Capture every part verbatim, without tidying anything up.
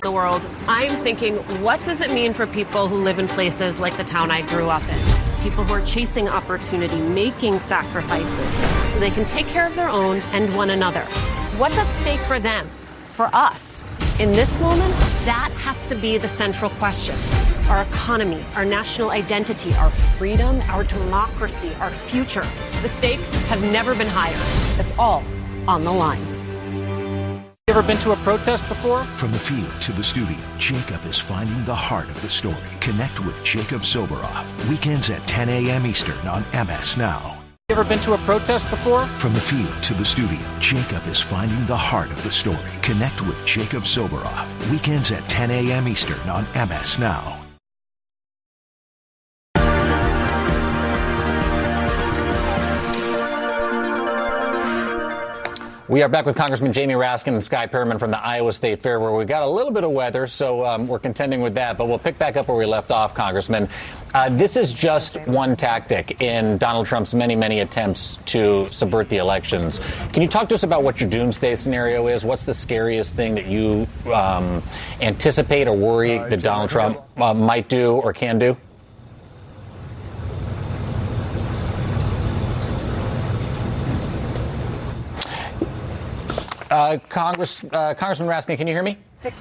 the world, I'm thinking, what does it mean for people who live in places like the town I grew up in? People who are chasing opportunity, making sacrifices so they can take care of their own and one another. What's at stake for them, for us? In this moment, that has to be the central question. Our economy, our national identity, our freedom, our democracy, our future. The stakes have never been higher. It's all on the line. You ever been to a protest before? From the field to the studio, Jacob is finding the heart of the story. Connect with Jacob Soboroff. Weekends at ten a.m. Eastern on M S Now. You ever been to a protest before? From the field to the studio, Jacob is finding the heart of the story. Connect with Jacob Soboroff. Weekends at ten a.m. Eastern on M S Now. We are back with Congressman Jamie Raskin and Skye Perryman from the Iowa State Fair, where we got a little bit of weather, so um, we're contending with that. But we'll pick back up where we left off, Congressman. Uh, this is just one tactic in Donald Trump's many, many attempts to subvert the elections. Can you talk to us about what your doomsday scenario is? What's the scariest thing that you um, anticipate or worry uh, that Donald Trump uh, might do or can do? Uh, Congress, uh, Congressman Raskin, can you hear me?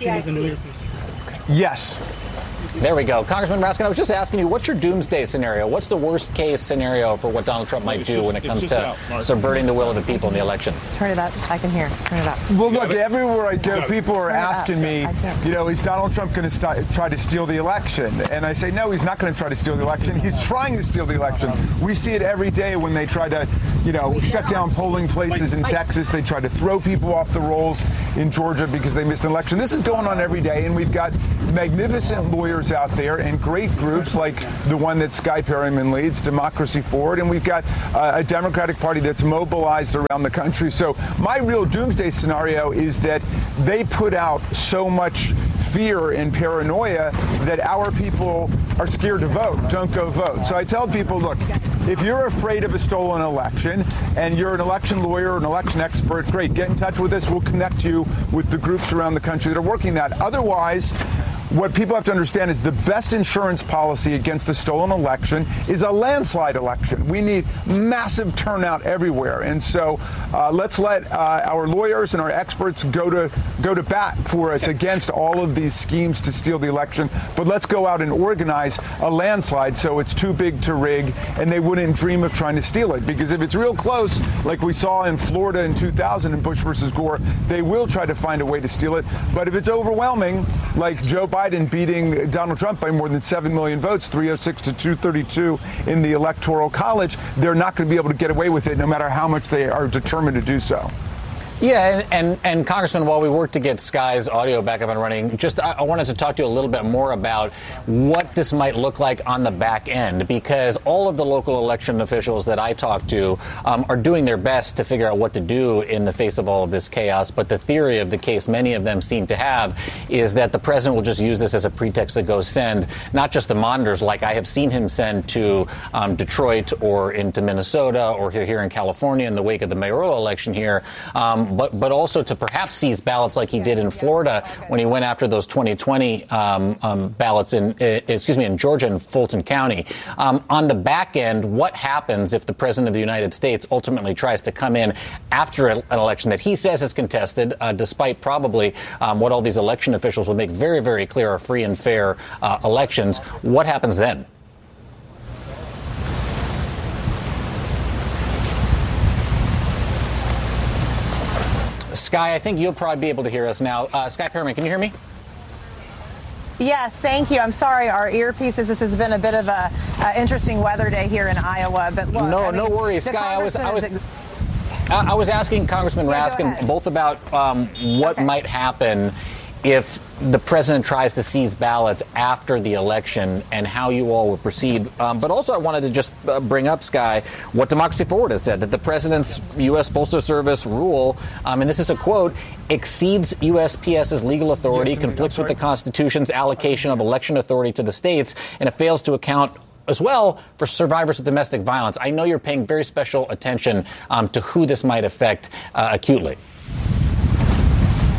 Yes. There we go. Congressman Raskin, I was just asking you, what's your doomsday scenario? What's the worst case scenario for what Donald Trump might do just, when it comes to out, subverting the will of the people in the election? Turn it up. I can hear. Turn it up. Well, look, everywhere I go, people are asking me, you know, is Donald Trump going to st- try to steal the election? And I say, no, he's not going to try to steal the election. He's trying to steal the election. We see it every day when they try to, you know, shut down polling places in Texas. They try to throw people off the rolls in Georgia because they missed an election. This is going on every day, and we've got magnificent lawyers out there and great groups like the one that Skye Perryman leads, Democracy Forward, and we've got uh, a Democratic Party that's mobilized around the country. So my real doomsday scenario is that they put out so much fear and paranoia that our people are scared to vote. Don't go vote. So I tell people, look, if you're afraid of a stolen election and you're an election lawyer or an election expert, great, get in touch with us. We'll connect you with the groups around the country that are working that. Otherwise, what people have to understand is the best insurance policy against a stolen election is a landslide election. We need massive turnout everywhere. And so uh, let's let uh, our lawyers and our experts go to go to bat for us against all of these schemes to steal the election. But let's go out and organize a landslide so it's too big to rig and they wouldn't dream of trying to steal it. Because if it's real close, like we saw in Florida in two thousand in Bush versus Gore, they will try to find a way to steal it. But if it's overwhelming, like Joe Biden Biden beating Donald Trump by more than seven million votes, three oh six to two thirty-two in the Electoral College, they're not going to be able to get away with it no matter how much they are determined to do so. Yeah, and, and, and Congressman, while we work to get Skye's audio back up and running, just I, I wanted to talk to you a little bit more about what this might look like on the back end, because all of the local election officials that I talk to um, are doing their best to figure out what to do in the face of all of this chaos. But the theory of the case many of them seem to have is that the president will just use this as a pretext to go send not just the monitors like I have seen him send to um, Detroit or into Minnesota or here, here in California in the wake of the mayoral election here, um, But but also to perhaps seize ballots like he did in Florida when he went after those twenty twenty um, um, ballots in, uh, excuse me, in Georgia and Fulton County. Um, on the back end, what happens if the president of the United States ultimately tries to come in after an election that he says is contested, uh, despite probably um, what all these election officials will make very, very clear are free and fair uh, elections? What happens then? Skye, I think you'll probably be able to hear us now. Uh, Skye Perryman, can you hear me? Yes, thank you. I'm sorry, our earpieces. This has been a bit of a uh, interesting weather day here in Iowa. But look, no, I mean, no worries, Skye. I was, I was, ex- I was asking Congressman yeah, Raskin both about um, what okay. might happen if the president tries to seize ballots after the election and how you all will proceed. Um, but also I wanted to just uh, bring up, Skye, what Democracy Forward has said, that the president's U S. Postal Service rule, um, and this is a quote, exceeds U S P S's legal authority, yes, conflicts with the Constitution's allocation of election authority to the states, and it fails to account as well for survivors of domestic violence. I know you're paying very special attention um, to who this might affect uh, acutely.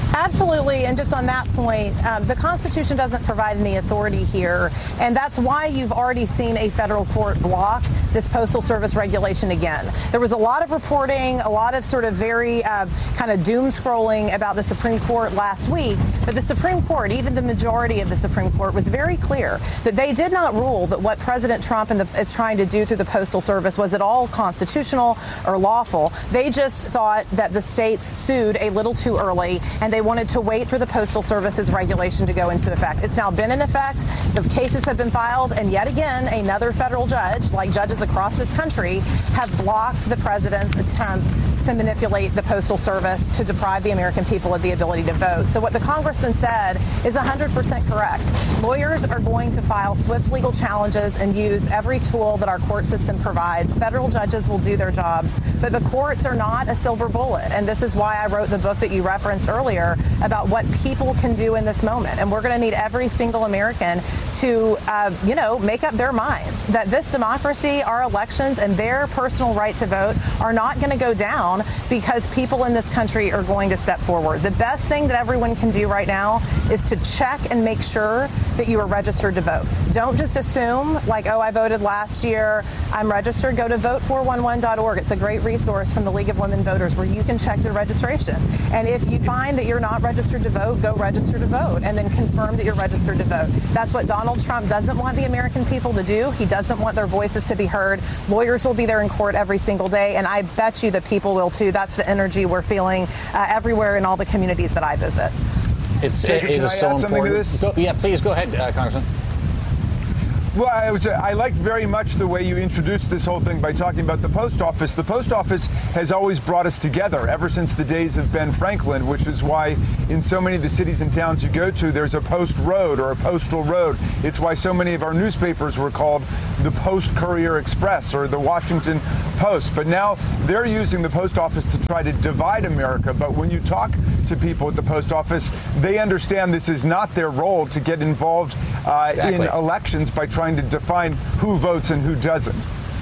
Absolutely. And just on that point, um, the Constitution doesn't provide any authority here. And that's why you've already seen a federal court block this Postal Service regulation again. There was a lot of reporting, a lot of sort of very uh, kind of doom scrolling about the Supreme Court last week. But the Supreme Court, even the majority of the Supreme Court, was very clear that they did not rule that what President Trump and the, is trying to do through the Postal Service was at all constitutional or lawful. They just thought that the states sued a little too early, and they wanted to wait for the Postal Service's regulation to go into effect. It's now been in effect. The cases have been filed, and yet again, another federal judge, like judges across this country, have blocked the president's attempt to manipulate the Postal Service to deprive the American people of the ability to vote. So what the congressman said is one hundred percent correct. Lawyers are going to file swift legal challenges and use every tool that our court system provides. Federal judges will do their jobs, but the courts are not a silver bullet. And this is why I wrote the book that you referenced earlier about what people can do in this moment. And we're going to need every single American to, uh, you know, make up their minds that this democracy, our elections, and their personal right to vote are not going to go down because people in this country are going to step forward. The best thing that everyone can do right now is to check and make sure that you are registered to vote. Don't just assume like, oh, I voted last year, I'm registered. Go to vote four one one dot org. It's a great resource from the League of Women Voters where you can check your registration. And if you find that you're not registered to vote, go register to vote and then confirm that you're registered to vote. That's what Donald Trump doesn't want the American people to do. He doesn't want their voices to be heard. Lawyers will be there in court every single day, and I bet you the people will too. That's the energy we're feeling uh, everywhere in all the communities that I visit. It's it, it is so important. Go, yeah, please go ahead, uh, Congressman. Well, I, was, I liked very much the way you introduced this whole thing by talking about the post office. The post office has always brought us together ever since the days of Ben Franklin, which is why in so many of the cities and towns you go to, there's a post road or a postal road. It's why so many of our newspapers were called the Post Courier Express or the Washington Post. But now they're using the post office to try to divide America. But when you talk to people at the post office, they understand this is not their role to get involved uh, exactly. in elections by trying to define who votes and who doesn't.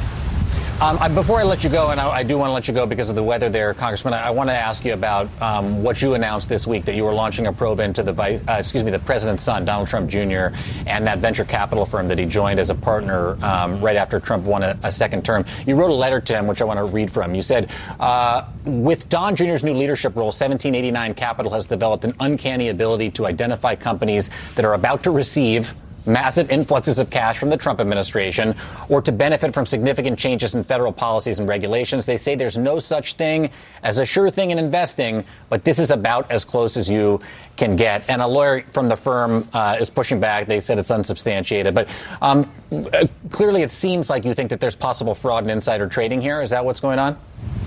Um, I, before I let you go, and I, I do want to let you go because of the weather there, Congressman, I, I want to ask you about um, what you announced this week, that you were launching a probe into the vice, uh, excuse me, the president's son, Donald Trump Junior, and that venture capital firm that he joined as a partner um, right after Trump won a, a second term. You wrote a letter to him, which I want to read from. You said, uh, with Don Junior's new leadership role, seventeen eighty-nine Capital has developed an uncanny ability to identify companies that are about to receive massive influxes of cash from the Trump administration or to benefit from significant changes in federal policies and regulations. They say there's no such thing as a sure thing in investing, but this is about as close as you can get. And a lawyer from the firm uh, is pushing back. They said it's unsubstantiated. But um, uh, clearly it seems like you think that there's possible fraud and insider trading here. Is that what's going on?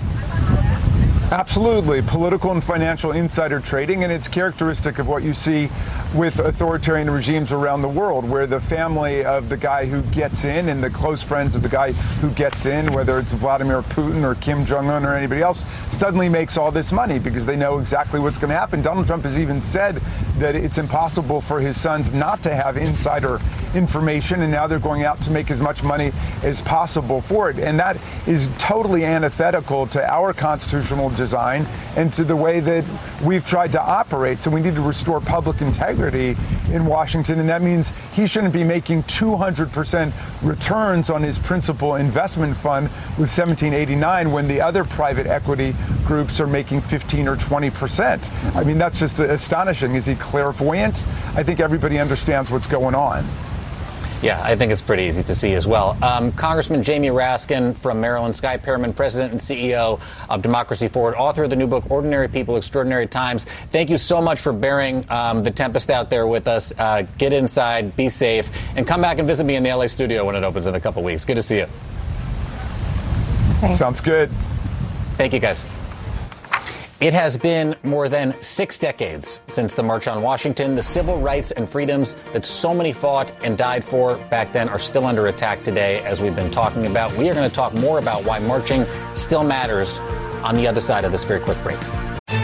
Absolutely. Political and financial insider trading, and it's characteristic of what you see with authoritarian regimes around the world, where the family of the guy who gets in and the close friends of the guy who gets in, whether it's Vladimir Putin or Kim Jong-un or anybody else, suddenly makes all this money because they know exactly what's going to happen. Donald Trump has even said that it's impossible for his sons not to have insider information, and now they're going out to make as much money as possible for it. And that is totally antithetical to our constitutional design and to the way that we've tried to operate. So we need to restore public integrity in Washington, and that means he shouldn't be making two hundred percent returns on his principal investment fund with seventeen eighty-nine when the other private equity groups are making fifteen or twenty percent. I mean, that's just astonishing. Is he clairvoyant? I think everybody understands what's going on. Yeah, I think it's pretty easy to see as well. Um, Congressman Jamie Raskin from Maryland, Skye Perryman, President and C E O of Democracy Forward, author of the new book, Ordinary People, Extraordinary Times. Thank you so much for bearing um, the tempest out there with us. Uh, get inside, be safe, and come back and visit me in the L A studio when it opens in a couple weeks. Good to see you. Thanks. Sounds good. Thank you, guys. It has been more than six decades since the March on Washington. The civil rights and freedoms that so many fought and died for back then are still under attack today, as we've been talking about. We are going to talk more about why marching still matters on the other side of this very quick break.